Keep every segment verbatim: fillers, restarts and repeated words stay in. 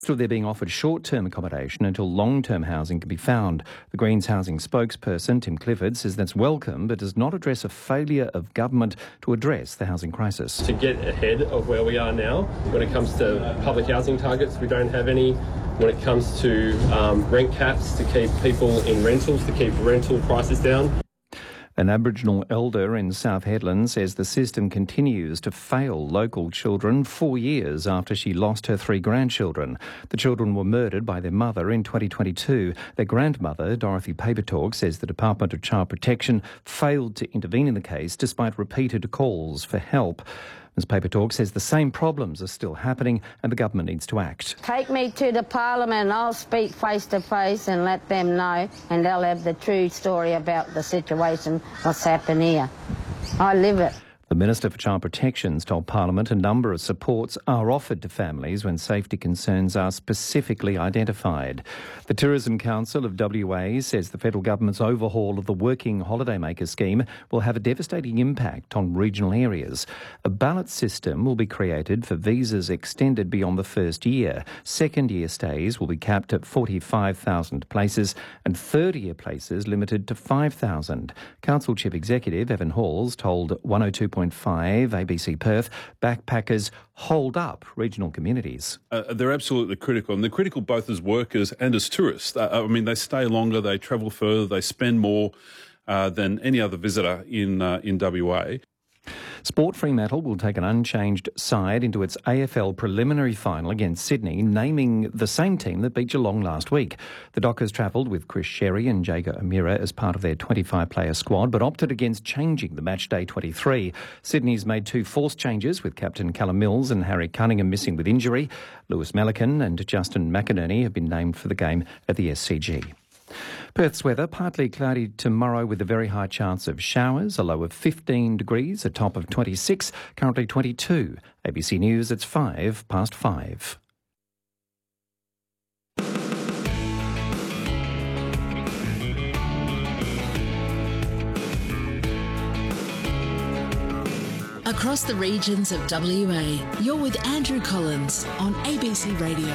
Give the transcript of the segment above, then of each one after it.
So they're being offered short-term accommodation until long-term housing can be found. The Greens housing spokesperson, Tim Clifford, says that's welcome but does not address a failure of government to address the housing crisis. To get ahead of where we are now, when it comes to public housing targets, we don't have any. When it comes to um, rent caps, to keep people in rentals, to keep rental prices down. An Aboriginal elder in South Hedland says the system continues to fail local children four years after she lost her three grandchildren. The children were murdered by their mother in twenty twenty-two. Their grandmother, Dorothy Papertalk, says the Department of Child Protection failed to intervene in the case despite repeated calls for help. Miz Papertalk says the same problems are still happening and the government needs to act. Take me to the Parliament and I'll speak face to face and let them know, and they'll have the true story about the situation, what's happened here. I live it. The Minister for Child Protection's told Parliament a number of supports are offered to families when safety concerns are specifically identified. The Tourism Council of W A says the federal government's overhaul of the Working Holidaymaker scheme will have a devastating impact on regional areas. A ballot system will be created for visas extended beyond the first year. Second-year stays will be capped at forty-five thousand places and third-year places limited to five thousand. Council Chief Executive Evan Halls told one oh two point five A B C Perth backpackers hold up regional communities. Uh, they're absolutely critical, and they're critical both as workers and as tourists. Uh, I mean, they stay longer, they travel further, they spend more uh, than any other visitor in uh, in W A. Sport Fremantle will take an unchanged side into its A F L preliminary final against Sydney, naming the same team that beat Geelong last week. The Dockers travelled with Chris Sherry and Jago Amira as part of their twenty-five player squad, but opted against changing the match day twenty-three. Sydney's made two forced changes, with captain Callum Mills and Harry Cunningham missing with injury. Lewis Melican and Justin McInerney have been named for the game at the S C G. Perth's weather, partly cloudy tomorrow with a very high chance of showers, a low of fifteen degrees, a top of twenty-six, currently twenty-two. A B C News, it's five past five. Across the regions of W A, you're with Andrew Collins on A B C Radio.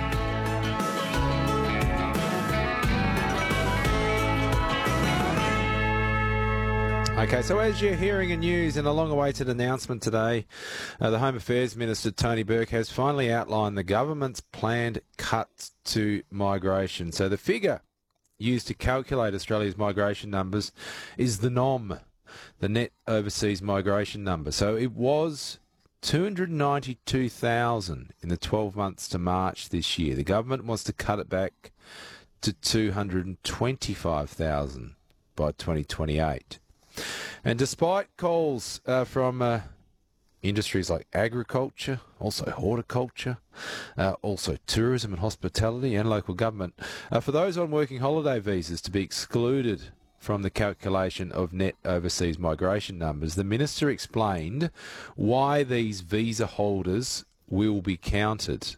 Okay, so as you're hearing in news, in a long-awaited announcement today, uh, the Home Affairs Minister, Tony Burke, has finally outlined the government's planned cuts to migration. So the figure used to calculate Australia's migration numbers is the N O M, the Net Overseas Migration Number. So it was two hundred ninety-two thousand in the twelve months to March this year. The government wants to cut it back to two hundred twenty-five thousand by twenty twenty-eight. And despite calls uh, from uh, industries like agriculture, also horticulture, uh, also tourism and hospitality and local government, uh, for those on working holiday visas to be excluded from the calculation of net overseas migration numbers, the Minister explained why these visa holders will be counted.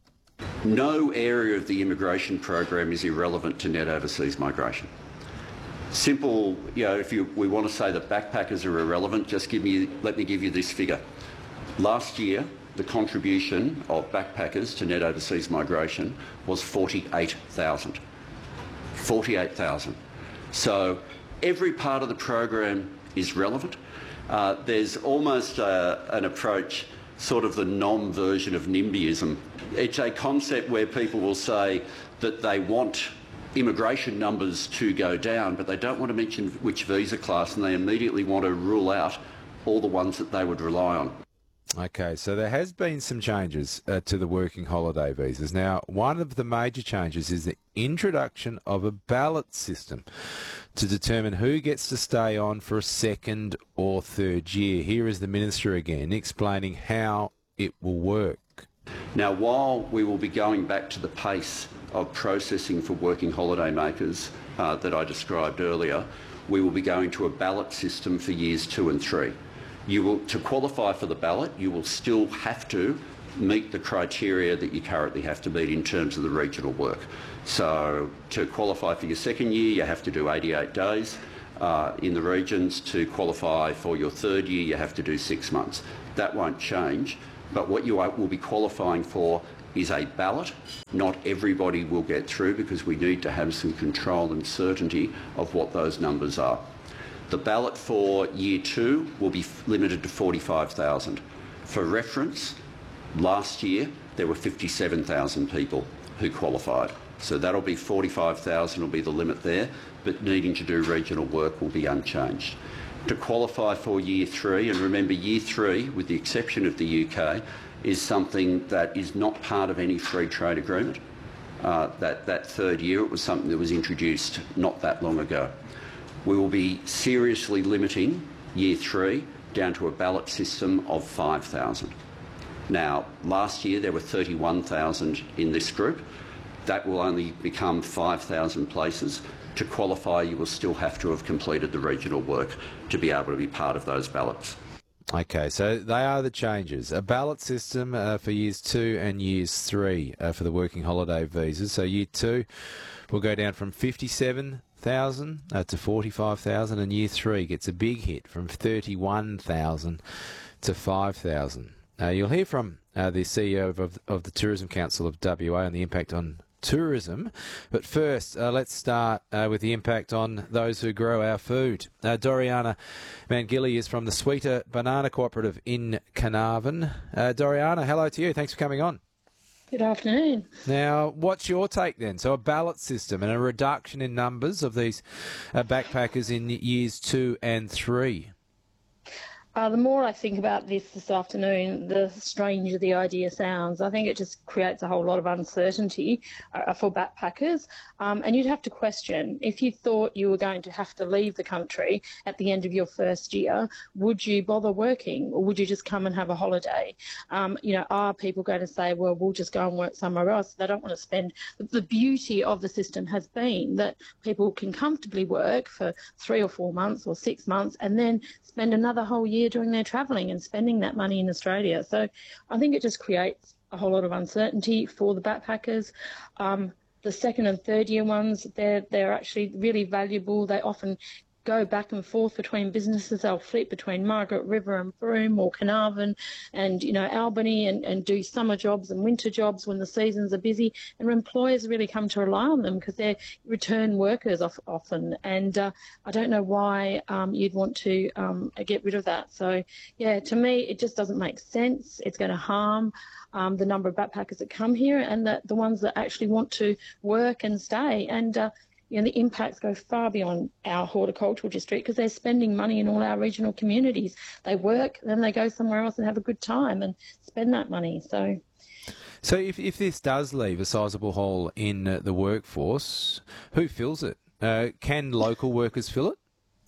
No area of the immigration program is irrelevant to net overseas migration. Simple, you know, if you, we want to say that backpackers are irrelevant, just give me, let me give you this figure. Last year, the contribution of backpackers to net overseas migration was forty-eight thousand. forty-eight thousand. So every part of the program is relevant. Uh, there's almost uh, an approach, sort of the N O M version of NIMBYism. It's a concept where people will say that they want immigration numbers to go down, but they don't want to mention which visa class, and they immediately want to rule out all the ones that they would rely on. Okay, so there has been some changes uh, to the working holiday visas. Now, one of the major changes is the introduction of a ballot system to determine who gets to stay on for a second or third year. Here is the Minister again explaining how it will work. Now, while we will be going back to the pace of processing for working holiday makers uh, that I described earlier, we will be going to a ballot system for years two and three. You will, to qualify for the ballot, you will still have to meet the criteria that you currently have to meet in terms of the regional work. So to qualify for your second year, you have to do eighty-eight days uh, in the regions. To qualify for your third year, you have to do six months. That won't change, but what you will be qualifying for is a ballot. Not everybody will get through because we need to have some control and certainty of what those numbers are. The ballot for year two will be limited to forty-five thousand. For reference, last year there were fifty-seven thousand people who qualified. So that'll be forty-five thousand will be the limit there, but needing to do regional work will be unchanged. To qualify for year three, and remember year three, with the exception of the U K, is something that is not part of any free trade agreement. Uh, that, that third year, it was something that was introduced not that long ago. We will be seriously limiting year three down to a ballot system of five thousand. Now, last year there were thirty-one thousand in this group. That will only become five thousand places. To qualify, you will still have to have completed the regional work to be able to be part of those ballots. Okay, so they are the changes. A ballot system uh, for years two and years three uh, for the working holiday visas. So year two will go down from fifty-seven thousand uh, to forty-five thousand, and year three gets a big hit from thirty-one thousand to five thousand. Uh, you'll hear from uh, the C E O of, of the Tourism Council of W A on the impact on tourism. But first, uh, let's start uh, with the impact on those who grow our food. Uh, Doriana Mangili is from the Sweeter Banana Cooperative in Carnarvon. Uh, Doriana, hello to you. Thanks for coming on. Good afternoon. Now, what's your take then? So a ballot system and a reduction in numbers of these uh, backpackers in years two and three. Uh, the more I think about this this afternoon, the stranger the idea sounds. I think it just creates a whole lot of uncertainty uh, for backpackers. Um, and you'd have to question, if you thought you were going to have to leave the country at the end of your first year, would you bother working, or would you just come and have a holiday? Um, you know, are people going to say, well, we'll just go and work somewhere else? They don't want to spend. The beauty of the system has been that people can comfortably work for three or four months or six months and then spend another whole year doing their travelling and spending that money in Australia. So I think it just creates a whole lot of uncertainty for the backpackers. Um, the second and third year ones, they're, they're actually really valuable. They often go back and forth between businesses. They'll flip between Margaret River and Broome or Carnarvon and, you know, Albany and, and do summer jobs and winter jobs when the seasons are busy. And employers really come to rely on them because they're return workers of, often. And uh, I don't know why um, you'd want to um, get rid of that. So, yeah, to me, it just doesn't make sense. It's going to harm um, the number of backpackers that come here and the, the ones that actually want to work and stay. And uh, You know, the impacts go far beyond our horticultural district because they're spending money in all our regional communities. They work, then they go somewhere else and have a good time and spend that money. So, so if, if this does leave a sizable hole in uh, the workforce, who fills it? Uh, can local workers fill it?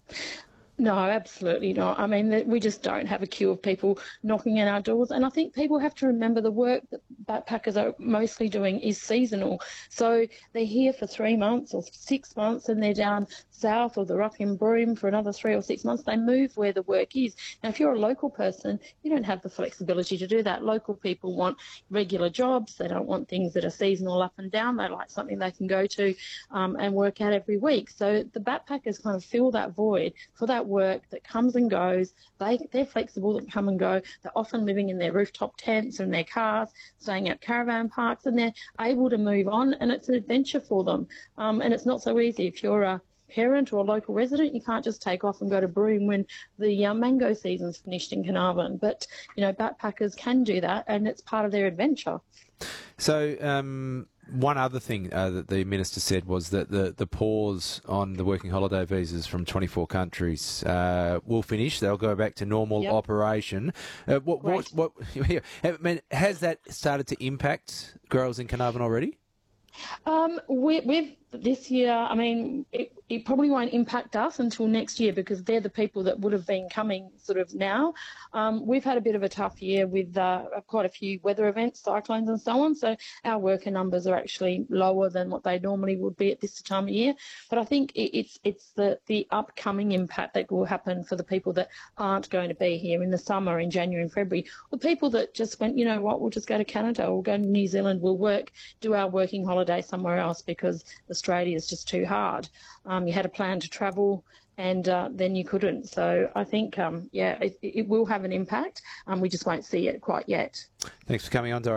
No, absolutely not. I mean, we just don't have a queue of people knocking at our doors. And I think people have to remember the work that backpackers are mostly doing is seasonal. So they're here for three months or six months and they're down south or they're up in Broome for another three or six months. They move where the work is. Now, if you're a local person, you don't have the flexibility to do that. Local people want regular jobs. They don't want things that are seasonal up and down. They like something they can go to um, and work out every week. So the backpackers kind of fill that void for that work that comes and goes. They, they're flexible, that come and go. They're often living in their rooftop tents and their cars, staying at caravan parks, and they're able to move on, and it's an adventure for them. Um, and it's not so easy. If you're a parent or a local resident, you can't just take off and go to Broome when the uh, mango season's finished in Carnarvon. But, you know, backpackers can do that, and it's part of their adventure. So, um, one other thing uh, that the Minister said was that the, the pause on the working holiday visas from twenty-four countries uh, will finish. They'll go back to normal yep. operation. Uh, what, what, what, I mean, has that started to impact growers in Carnarvon already? Um, we, we've this year, I mean, it, it probably won't impact us until next year because they're the people that would have been coming sort of now. Um, we've had a bit of a tough year with uh, quite a few weather events, cyclones and so on, so our worker numbers are actually lower than what they normally would be at this time of year. But I think it, it's it's the, the upcoming impact that will happen for the people that aren't going to be here in the summer, in January and February, or people that just went, you know what, we'll just go to Canada or go to New Zealand, we'll work, do our working holiday somewhere else because Australia is just too hard. Um, you had a plan to travel and uh, then you couldn't. So I think, um, yeah, it, it will have an impact. Um, we just won't see it quite yet. Thanks for coming on, Doriana.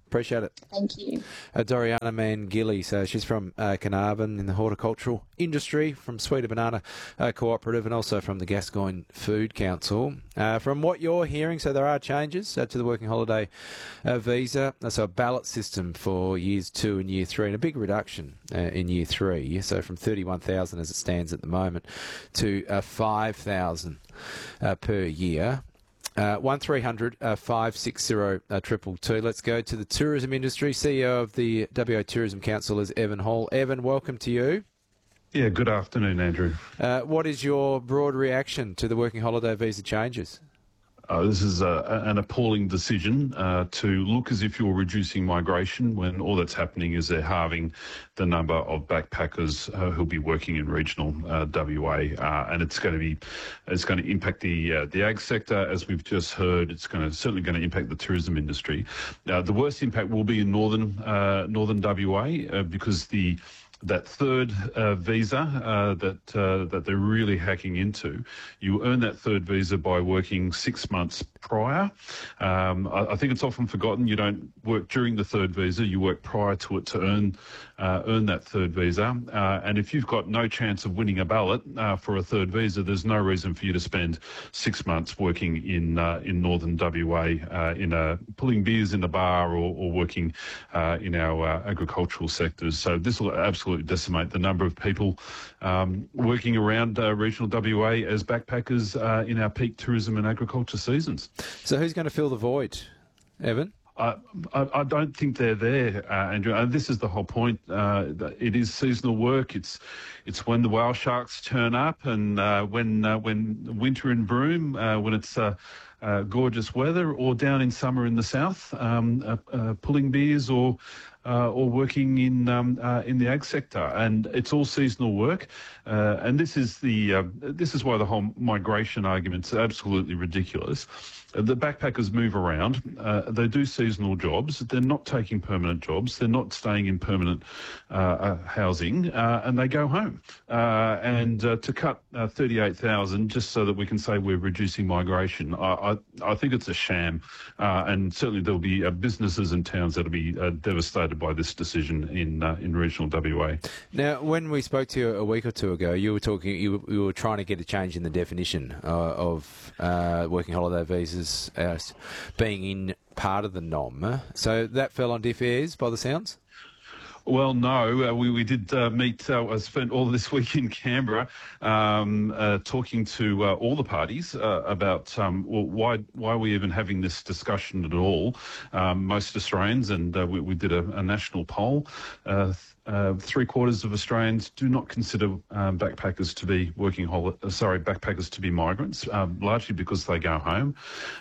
Appreciate it. Thank you. Uh, Doriana Mangilly, so she's from uh, Carnarvon in the horticultural industry, from Sweeter Banana uh, Cooperative, and also from the Gascoyne Food Council. Uh, from what you're hearing, so there are changes uh, to the working holiday uh, visa, uh, so a ballot system for years two and year three, and a big reduction uh, in year three, so from thirty-one thousand as it stands at the moment to uh, five thousand uh, per year. Uh, one three hundred five six zero triple two. Let's go to the tourism industry. C E O of the W A Tourism Council is Evan Hall. Evan, welcome to you. Yeah, good afternoon, Andrew. Uh, what is your broad reaction to the working holiday visa changes? Uh, this is a, an appalling decision uh, to look as if you're reducing migration when all that's happening is they're halving the number of backpackers uh, who'll be working in regional uh, W A, uh, and it's going to be it's going to impact the uh, the ag sector, as we've just heard. It's going to certainly going to impact the tourism industry. Uh, the worst impact will be in northern uh, northern W A uh, because the that third uh, visa uh, that uh, that they're really hacking into, you earn that third visa by working six months prior. Um, I, I think it's often forgotten. You don't work during the third visa; you work prior to it to earn uh, earn that third visa. Uh, and if you've got no chance of winning a ballot uh, for a third visa, there's no reason for you to spend six months working in uh, in northern W A uh, in a pulling beers in a bar or, or working uh, in our uh, agricultural sectors. So this will absolutely decimate the number of people um, working around uh, regional W A as backpackers uh, in our peak tourism and agriculture seasons. So who's going to fill the void, Evan? I, I, I don't think they're there, uh, Andrew. And this is the whole point. Uh, it is seasonal work. It's it's when the whale sharks turn up, and uh, when uh, when winter in Broome, uh, when it's uh, uh, gorgeous weather, or down in summer in the south, um, uh, uh, pulling beers or uh, or working in um, uh, in the ag sector, and it's all seasonal work. Uh, and this is the uh, this is why the whole migration argument's absolutely ridiculous. The backpackers move around. Uh, they do seasonal jobs. They're not taking permanent jobs. They're not staying in permanent uh, uh, housing, uh, and they go home. Uh, and uh, to cut uh, thirty-eight thousand just so that we can say we're reducing migration, I, I, I think it's a sham. Uh, and certainly there'll be uh, businesses and towns that'll be uh, devastated by this decision in uh, in regional W A. Now, when we spoke to you a week or two ago, you were talking. You, you were trying to get a change in the definition uh, of uh, working holiday visas as being in part of the N O M. So that fell on deaf ears by the sounds? Well, no. Uh, we, we did uh, meet, uh, I spent all this week in Canberra um, uh, talking to uh, all the parties uh, about um, well, why why are we even having this discussion at all. Um, most Australians, and uh, we, we did a, a national poll, uh, Uh, three quarters of Australians do not consider um, backpackers to be working hol- uh, sorry, backpackers to be migrants, um, largely because they go home.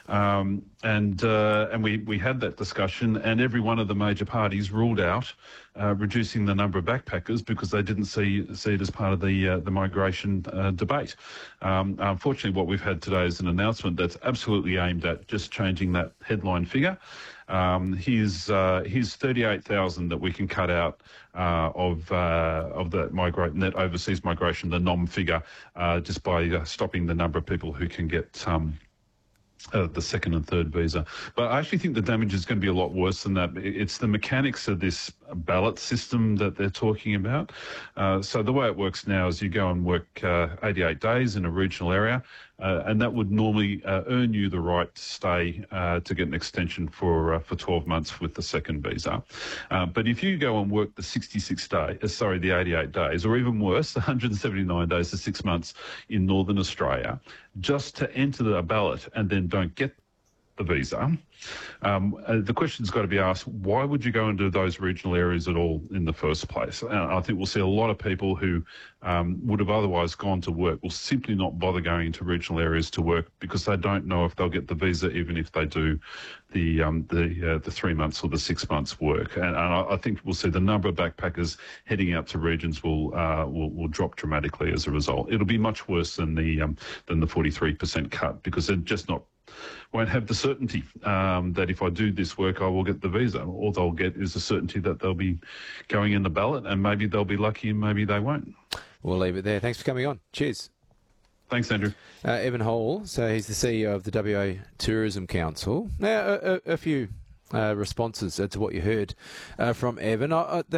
Um, and uh, and we, we had that discussion, and every one of the major parties ruled out uh, reducing the number of backpackers because they didn't see see it as part of the uh, the migration uh, debate. Um, unfortunately, what we've had today is an announcement that's absolutely aimed at just changing that headline figure. Um, here's uh, here's thirty-eight thousand that we can cut out uh, of uh, of the migrate net overseas migration, the N O M figure, uh, just by uh, stopping the number of people who can get um, uh, the second and third visa. But I actually think the damage is going to be a lot worse than that. It's the mechanics of this ballot system that they're talking about. Uh, so the way it works now is you go and work uh, eighty-eight days in a regional area. Uh, and that would normally uh, earn you the right to stay uh, to get an extension for uh, for twelve months with the second visa. Uh, but if you go and work the sixty-six days, uh, sorry, the eighty-eight days, or even worse, one hundred seventy-nine days to six months in Northern Australia, just to enter the ballot and then don't get the visa, um, uh, the question's got to be asked, why would you go into those regional areas at all in the first place? And I think we'll see a lot of people who um, would have otherwise gone to work will simply not bother going into regional areas to work because they don't know if they'll get the visa, even if they do the um, the uh, the three months or the six months work. And, and I, I think we'll see the number of backpackers heading out to regions will uh, will, will drop dramatically as a result. It'll be much worse than the um, than the forty-three percent cut because they're just not won't have the certainty um, that if I do this work, I will get the visa. All they'll get is the certainty that they'll be going in the ballot, and maybe they'll be lucky and maybe they won't. We'll leave it there. Thanks for coming on. Cheers. Thanks, Andrew. Uh, Evan Hall, so he's the C E O of the W A Tourism Council. Now, a, a, a few uh, responses uh, to what you heard uh, from Evan. I, I,